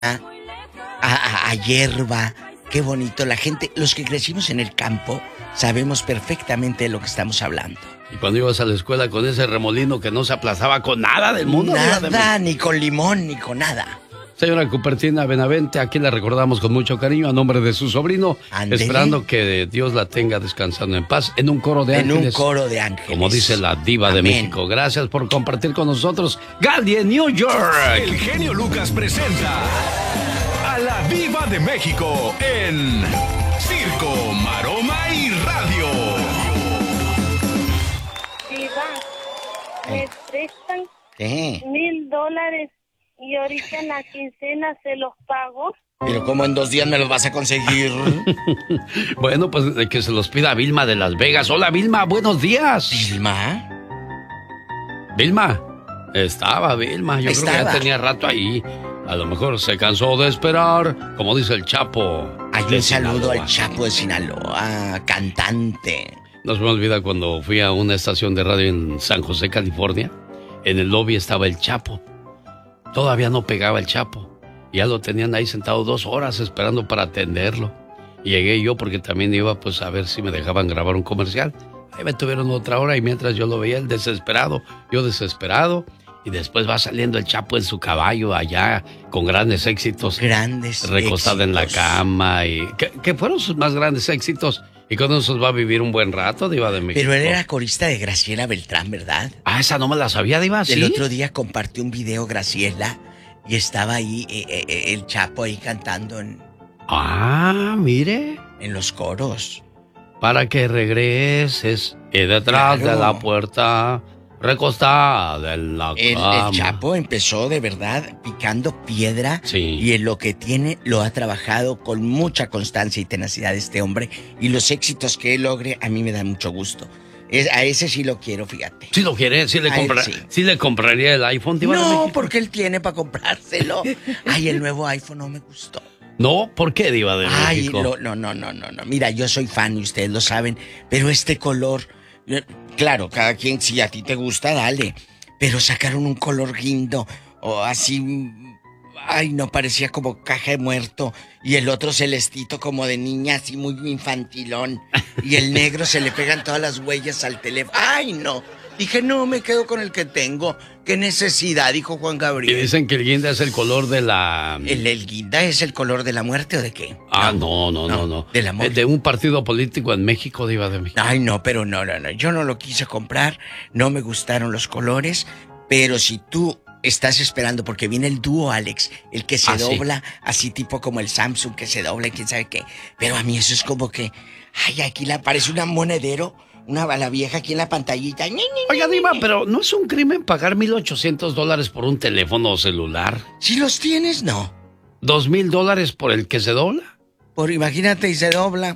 a hierba. Qué bonito. La gente, los que crecimos en el campo, sabemos perfectamente de lo que estamos hablando. Y cuando ibas a la escuela con ese remolino que no se aplazaba con nada del mundo. Nada, ni con limón, ni con nada. Señora Cupertina Benavente, aquí la recordamos con mucho cariño a nombre de su sobrino, Ándele. esperando que Dios la tenga descansando en paz en un coro de ángeles. En un coro de ángeles. Como dice la diva de México. Gracias por compartir con nosotros. Gali en New York. El genio Lucas presenta a la diva de México en Circo, Maroma y Radio. Diva, me prestan ¿Qué? $1,000 y ahorita en la quincena se los pago. Pero ¿cómo en 2 días me los vas a conseguir? Bueno, pues de que se los pida Vilma de Las Vegas. Hola, Vilma, buenos días. ¿Vilma? Vilma. Estaba Vilma. Yo creo que ya tenía rato ahí. A lo mejor se cansó de esperar, como dice el Chapo. Hay un saludo al Chapo de Sinaloa, cantante. No se me olvida cuando fui a una estación de radio en San José, California. En el lobby estaba el Chapo. Todavía no pegaba el Chapo. Ya lo tenían ahí sentado 2 horas esperando para atenderlo. Y llegué yo porque también iba pues a ver si me dejaban grabar un comercial. Ahí me tuvieron otra hora y mientras yo lo veía, el desesperado, yo desesperado. Y después va saliendo el Chapo en su caballo allá con grandes éxitos. Grandes recostado éxitos. en la cama. Y que fueron sus más grandes éxitos. Y con esos va a vivir un buen rato, Diva de México. Pero él era corista de Graciela Beltrán, ¿verdad? Ah, esa no me la sabía, Diva, ¿sí? El otro día compartió un video Graciela y estaba ahí el Chapo ahí cantando Ah, mire. en los coros. Para que regreses y detrás Claro. de la puerta, recostada en la cama. El Chapo empezó de verdad picando piedra. Sí. Y en lo que tiene lo ha trabajado con mucha constancia y tenacidad este hombre. Y los éxitos que él logre a mí me dan mucho gusto. A ese sí lo quiero, fíjate. Si lo quiere, sí le compraría el iPhone, Diva de No, México. porque él tiene para comprárselo. Ay, el nuevo iPhone no me gustó. No, ¿por qué, Diva de México? No. Mira, yo soy fan y ustedes lo saben, pero este color, claro, cada quien, si a ti te gusta, dale. Pero sacaron un color guindo o así, ay, no, parecía como caja de muerto. Y el otro celestito como de niña, así muy infantilón. Y el negro se le pegan todas las huellas al teléfono. Ay, no. Dije, no, me quedo con el que tengo. ¿Qué necesidad? Dijo Juan Gabriel. Y dicen que el guinda es el color de la... ¿El guinda es el color de la muerte o de qué? Ah, no. Del amor. De un partido político en México, Diva de México. Ay, no, pero no. Yo no lo quise comprar. No me gustaron los colores. Pero si tú estás esperando, porque viene el dúo, Alex, el que se dobla, así tipo como el Samsung que se dobla y quién sabe qué. Pero a mí eso es como que... Ay, aquí parece un monedero. Una bala vieja aquí en la pantallita. Oiga, Diva, pero ¿no es un crimen pagar $1,800 por un teléfono celular? Si los tienes, no. $2,000 por el que se dobla. Imagínate, y se dobla.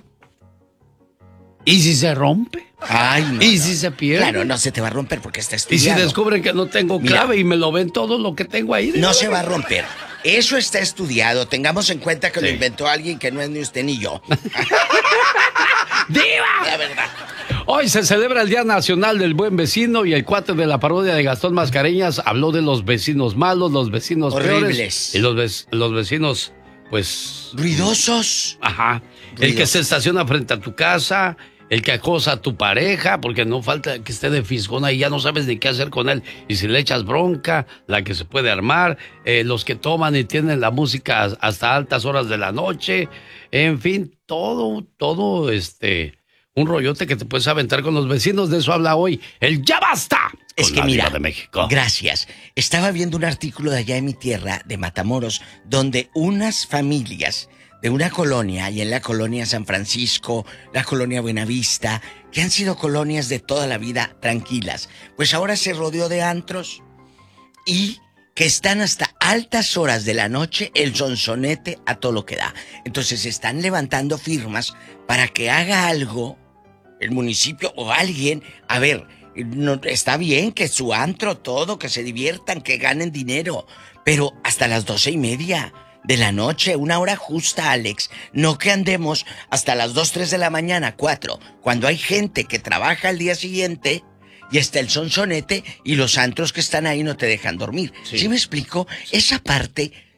¿Y si se rompe? Ay, no. ¿Y si se pierde? Claro, no se te va a romper porque está ¿Y estudiado. si descubren que no tengo clave y me lo ven todo lo que tengo ahí? No se va a romper. Eso está estudiado. Tengamos en cuenta que lo Sí. inventó alguien que no es ni usted ni yo. ¡Diva! La verdad. Hoy se celebra el Día Nacional del Buen Vecino y el cuate de la parodia de Gastón Mascareñas habló de los vecinos malos, los vecinos horribles peores. Y los vecinos, pues... ruidosos. Ajá. El que se estaciona frente a tu casa, el que acosa a tu pareja, porque no falta que esté de fisgón ahí, ya no sabes ni qué hacer con él. Y si le echas bronca, la que se puede armar, los que toman y tienen la música hasta altas horas de la noche, en fin, todo, un rollote que te puedes aventar con los vecinos. De eso habla hoy el Ya Basta. Es con que la mira, Diva de México. Gracias. Estaba viendo un artículo de allá en mi tierra, de Matamoros, donde unas familias de una colonia, y en la colonia San Francisco, la colonia Buenavista, que han sido colonias de toda la vida tranquilas, pues ahora se rodeó de antros y que están hasta altas horas de la noche el sonsonete a todo lo que da. Entonces están levantando firmas para que haga algo el municipio o alguien. A ver, no, está bien que su antro, todo, que se diviertan, que ganen dinero, pero hasta las 12:30 de la noche, una hora justa, Alex. No que andemos hasta las 2, 3 de la mañana, 4, cuando hay gente que trabaja al día siguiente y está el sonsonete y los antros que están ahí no te dejan dormir. Sí. ¿Sí me explico? Esa parte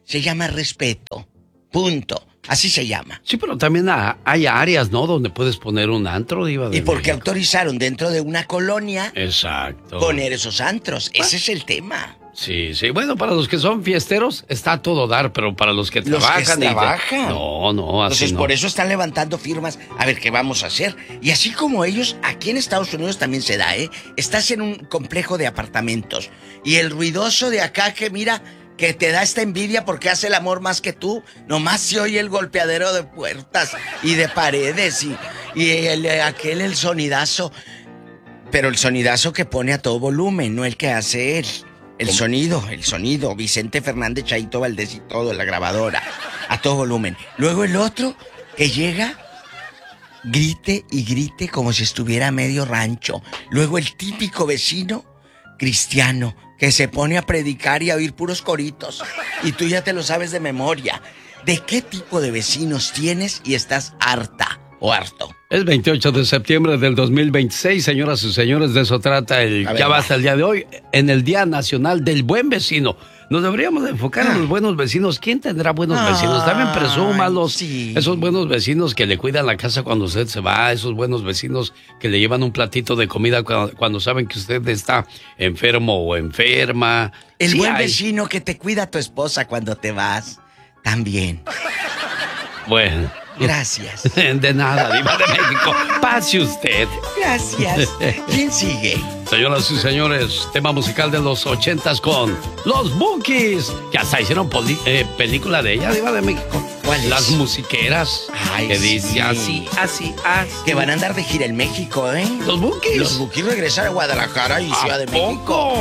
se llama respeto. Punto. Así se llama. Sí, pero también hay áreas, ¿no? Donde puedes poner un antro, Diva de ¿Y por qué México. autorizaron dentro de una colonia Exacto. poner esos antros? Ese es el tema. Sí, sí. Bueno, para los que son fiesteros está a todo dar, pero para los que Los trabajan... que trabajan. No, así Entonces, no. por eso están levantando firmas. A ver qué vamos a hacer. Y así como ellos, aquí en Estados Unidos también se da, ¿eh? Estás en un complejo de apartamentos. Y el ruidoso de acá que mira, que te da esta envidia porque hace el amor más que tú. Nomás se oye el golpeadero de puertas y de paredes y el sonidazo. Pero el sonidazo que pone a todo volumen, no el que hace él. El sonido. Vicente Fernández, Chaito Valdés y todo, la grabadora. A todo volumen. Luego el otro que llega, grite y grite como si estuviera a medio rancho. Luego el típico vecino cristiano que se pone a predicar y a oír puros coritos. Y tú ya te lo sabes de memoria. ¿De qué tipo de vecinos tienes y estás harta o harto? Es 28 de septiembre del 2026, señoras y señores, de eso trata Ya Basta el día de hoy, en el Día Nacional del Buen Vecino. Nos deberíamos de enfocar en los buenos vecinos. ¿Quién tendrá buenos vecinos? También presúmalos. Sí. Esos buenos vecinos que le cuidan la casa cuando usted se va, esos buenos vecinos que le llevan un platito de comida cuando saben que usted está enfermo o enferma. El Sí buen hay. vecino que te cuida a tu esposa cuando te vas. También. Bueno. Gracias. De nada, Diva de México. Pase usted. Gracias. ¿Quién sigue? Señoras y señores, tema musical de los 80s con Los Bukis, que hasta hicieron película de ella, Diva de México. ¿Cuál es? Las musiqueras. Ay, que sí. dice así. Que van a andar de gira en México, ¿eh? Los Bukis. Los Bukis regresan a Guadalajara y Ciudad de ¿A poco? México.